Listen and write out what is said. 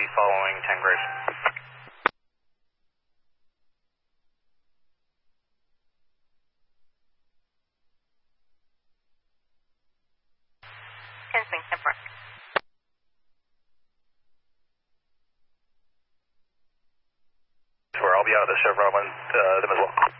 following 10 Grace. I'll be out of the Chevron, them as well.